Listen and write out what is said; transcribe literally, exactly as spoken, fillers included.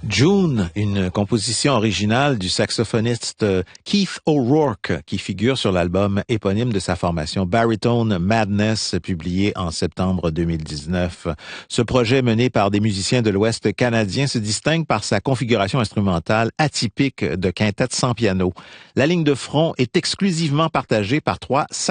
June, une composition originale du saxophoniste Keith O'Rourke qui figure sur l'album éponyme de sa formation Baritone Madness, publié en septembre deux mille dix-neuf. Ce projet mené par des musiciens de l'Ouest canadien se distingue par sa configuration instrumentale atypique de quintette sans piano. La ligne de front est exclusivement partagée par trois